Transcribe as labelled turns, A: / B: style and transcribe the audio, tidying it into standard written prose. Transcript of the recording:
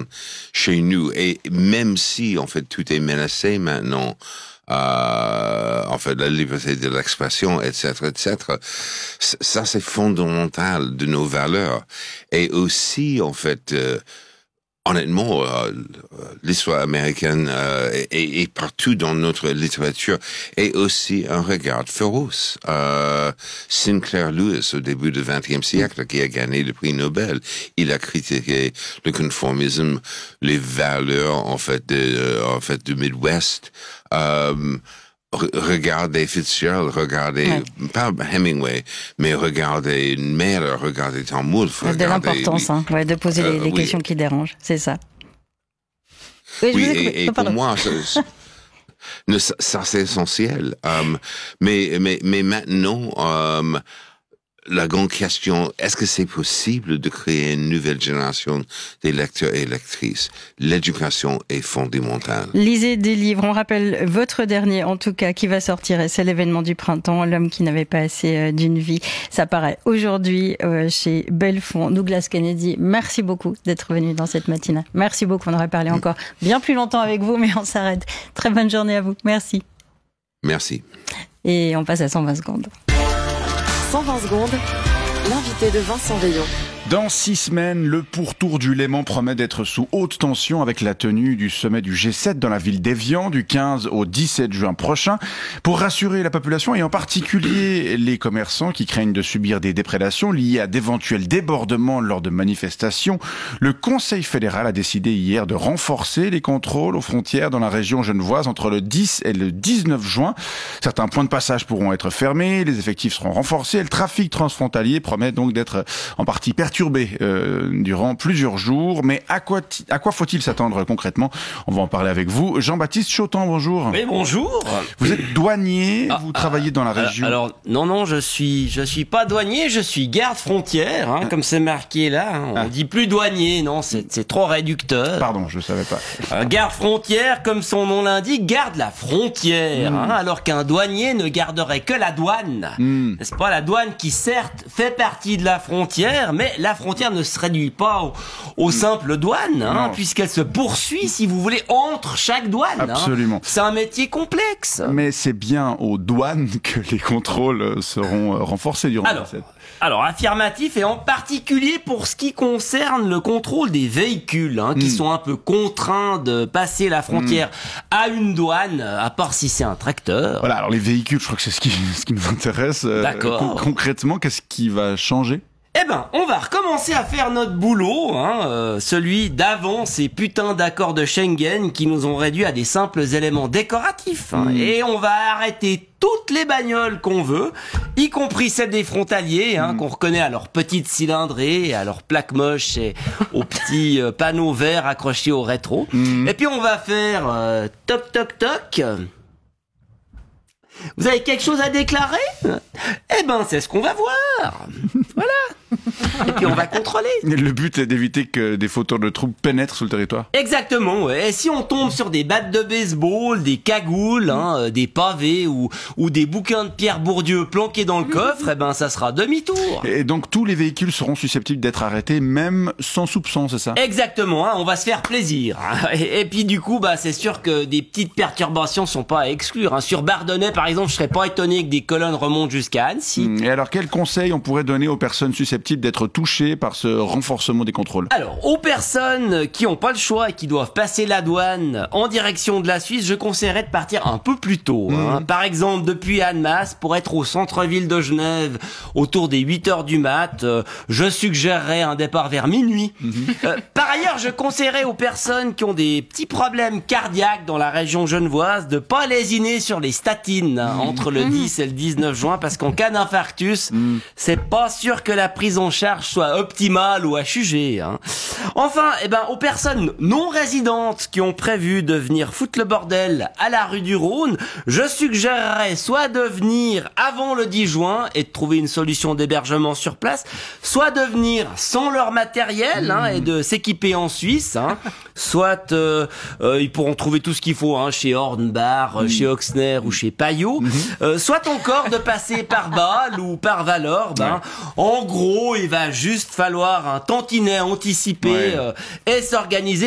A: chez nous. Et même si, en fait, tout est menacé maintenant, en fait, la liberté de l'expression, etc., ça, c'est fondamental de nos valeurs. Et aussi, en fait, honnêtement, l'histoire américaine et partout dans notre littérature est aussi un regard féroce. Sinclair Lewis, au début du XXe siècle, qui a gagné le prix Nobel, il a critiqué le conformisme, les valeurs en fait du Midwest. Regardez Fitzgerald, regardez pas Hemingway, mais regardez Mailer, regardez Tom Wolfe.
B: De l'importance, de poser les questions qui dérangent, c'est ça.
A: Oui, et pour moi, ça c'est essentiel. Mais maintenant, la grande question, est-ce que c'est possible de créer une nouvelle génération des lecteurs et lectrices? L'éducation est fondamentale.
B: Lisez des livres. On rappelle votre dernier, en tout cas, qui va sortir. Et c'est l'événement du printemps, L'homme qui n'avait pas assez d'une vie. Ça paraît aujourd'hui chez Belfond. Douglas Kennedy, merci beaucoup d'être venu dans cette matinée. Merci beaucoup. On aurait parlé encore bien plus longtemps avec vous, mais on s'arrête. Très bonne journée à vous. Merci.
A: Merci.
B: Et on passe à 120 secondes.
C: 120 secondes, l'invité de Vincent Veillon.
D: Dans 6 semaines, le pourtour du Léman promet d'être sous haute tension avec la tenue du sommet du G7 dans la ville d'Évian du 15 au 17 juin prochain. Pour rassurer la population et en particulier les commerçants qui craignent de subir des déprédations liées à d'éventuels débordements lors de manifestations, le Conseil fédéral a décidé hier de renforcer les contrôles aux frontières dans la région genevoise entre le 10 et le 19 juin. Certains points de passage pourront être fermés, les effectifs seront renforcés et le trafic transfrontalier promet donc d'être en partie perturbé durant plusieurs jours. Mais à quoi faut-il s'attendre concrètement? On va en parler avec vous. Jean-Baptiste Chotan, bonjour.
E: Oui, bonjour.
D: Vous êtes douanier, vous travaillez dans la région.
E: Alors, non, je suis pas douanier, je suis garde frontière, comme c'est marqué là. On dit plus douanier, non, c'est trop réducteur.
D: Pardon, je savais pas.
E: Garde frontière, comme son nom l'indique, garde la frontière, alors qu'un douanier ne garderait que la douane. N'est-ce pas? La douane qui certes fait partie de la frontière, mais la frontière ne se réduit pas aux simples douanes, puisqu'elle se poursuit, si vous voulez, entre chaque douane.
D: Absolument.
E: C'est un métier complexe.
D: Mais c'est bien aux douanes que les contrôles seront renforcés durant cette...
E: Alors, affirmatif, et en particulier pour ce qui concerne le contrôle des véhicules, qui sont un peu contraints de passer la frontière à une douane, à part si c'est un tracteur.
D: Voilà, alors les véhicules, je crois que c'est ce qui nous intéresse.
E: D'accord.
D: Concrètement, qu'est-ce qui va changer?
E: Eh ben, on va recommencer à faire notre boulot, celui d'avant ces putains d'accords de Schengen qui nous ont réduits à des simples éléments décoratifs. Et on va arrêter toutes les bagnoles qu'on veut, y compris celles des frontaliers, qu'on reconnaît à leur petite cylindrée, à leur plaque moche et aux petits panneaux verts accrochés au rétro. Et puis on va faire toc toc toc. Vous avez quelque chose à déclarer? Eh ben, c'est ce qu'on va voir. Voilà. Et puis on va contrôler.
D: Le but est d'éviter que des fauteurs de troubles pénètrent sur le territoire.
E: Exactement, ouais. Et si on tombe sur des battes de baseball, des cagoules, des pavés ou des bouquins de Pierre Bourdieu planqués dans le coffre, eh ben ça sera demi-tour.
D: Et donc tous les véhicules seront susceptibles d'être arrêtés, même sans soupçon, c'est ça?
E: Exactement, on va se faire plaisir. Et puis du coup, c'est sûr que des petites perturbations sont pas à exclure. Sur Bardonnay, par exemple, je serais pas étonné que des colonnes remontent jusqu'à Annecy.
D: Et alors, quels conseils on pourrait donner aux personnes susceptibles d'être touchées par ce renforcement des contrôles?
E: Alors, aux personnes qui ont pas le choix et qui doivent passer la douane en direction de la Suisse, je conseillerais de partir un peu plus tôt. Par exemple, depuis Annemasse, pour être au centre-ville de Genève autour des 8h du mat, je suggérerais un départ vers minuit. Par ailleurs, je conseillerais aux personnes qui ont des petits problèmes cardiaques dans la région genevoise de pas lésiner sur les statines entre le 10 et le 19 juin, parce qu'en cas d'infarctus, c'est pas sûr que la prise en charge soit optimale ou à juger. Enfin, aux personnes non résidentes qui ont prévu de venir foutre le bordel à la rue du Rhône, je suggérerais soit de venir avant le 10 juin et de trouver une solution d'hébergement sur place, soit de venir sans leur matériel et de s'équiper en Suisse, soit ils pourront trouver tout ce qu'il faut chez Hornbach, chez Oxner ou chez Payot, soit encore de passer par Bâle ou par Valorbe. En gros, il va juste falloir un tantinet anticiper et s'organiser